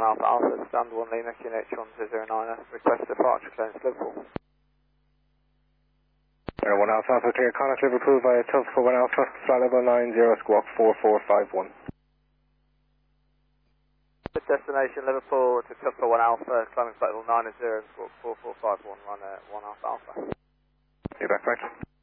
Alpha Alpha, stand 1 Lima, QNH 1009, request departure clearance Liverpool. 1 Alpha Alpha, clear contact Liverpool via Tuff for 1 Alpha, flight level 90, squawk 4451. Destination Liverpool to Tuff for 1 Alpha, climbing flight level 90, squawk 4451, run 1 Alpha Alpha. See you back, right?